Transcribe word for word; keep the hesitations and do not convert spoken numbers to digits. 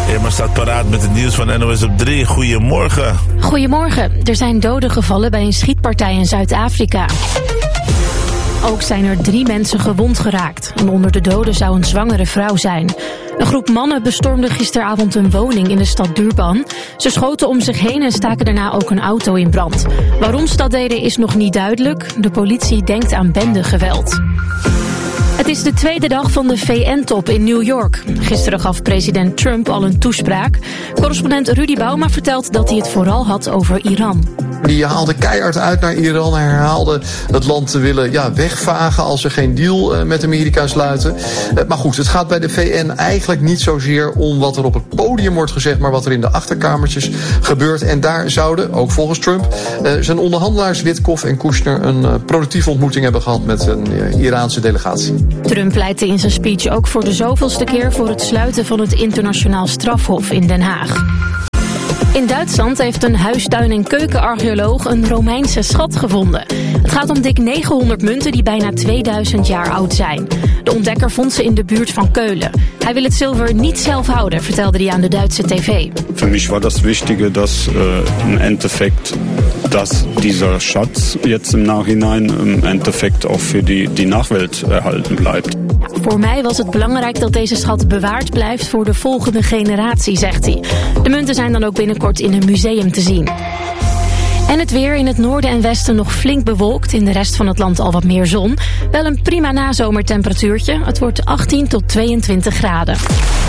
Irma staat paraat met het nieuws van N O S op drie. Goedemorgen. Goedemorgen. Er zijn doden gevallen bij een schietpartij in Zuid-Afrika. Ook zijn er drie mensen gewond geraakt. En onder de doden zou een zwangere vrouw zijn. Een groep mannen bestormde gisteravond een woning in de stad Durban. Ze schoten om zich heen en staken daarna ook een auto in brand. Waarom ze dat deden is nog niet duidelijk. De politie denkt aan bendegeweld. Het is de tweede dag van de V N-top in New York. Gisteren gaf president Trump al een toespraak. Correspondent Rudy Bouma vertelt dat hij het vooral had over Iran. Die haalde keihard uit naar Iran. Hij herhaalde het land te willen ja, wegvagen als ze geen deal uh, met Amerika sluiten. Uh, maar goed, het gaat bij de V N eigenlijk niet zozeer om wat er op het podium wordt gezegd, maar wat er in de achterkamertjes gebeurt. En daar zouden, ook volgens Trump, uh, zijn onderhandelaars Witkoff en Kushner een uh, productieve ontmoeting hebben gehad met een uh, Iraanse delegatie. Trump pleitte in zijn speech ook voor de zoveelste keer voor het sluiten van het internationaal strafhof in Den Haag. In Duitsland heeft een huistuin- en keukenarcheoloog een Romeinse schat gevonden. Het gaat om dik negenhonderd munten die bijna tweeduizend jaar oud zijn. De ontdekker vond ze in de buurt van Keulen. Hij wil het zilver niet zelf houden, vertelde hij aan de Duitse tv. Voor mij was het Wichtige dat uh, in endeffekt dat dieser Schatz jetzt im Nachhinein im Endeffekt auch für die, die Nachwelt erhalten bleibt. Voor mij was het belangrijk dat deze schat bewaard blijft voor de volgende generatie, zegt hij. De munten zijn dan ook binnenkort in een museum te zien. En het weer: in het noorden en westen nog flink bewolkt. In de rest van het land al wat meer zon. Wel een prima nazomertemperatuurtje. Het wordt achttien tot tweeëntwintig graden.